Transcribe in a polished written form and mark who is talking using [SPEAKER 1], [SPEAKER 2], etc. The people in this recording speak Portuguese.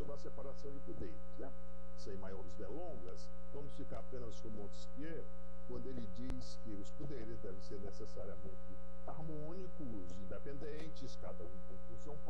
[SPEAKER 1] sobre a separação de poderes, né? Sem maiores delongas, vamos ficar apenas com Montesquieu, quando ele diz que os poderes devem ser necessariamente harmônicos, independentes, cada um com função